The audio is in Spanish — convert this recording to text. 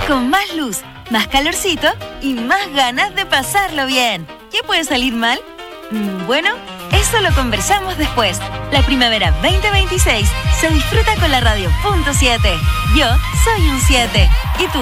Con más luz, más calorcito y más ganas de pasarlo bien. ¿Qué puede salir mal? Bueno, eso lo conversamos después. La primavera 2026 se disfruta con la radio .7. Yo soy un 7. ¿Y tú?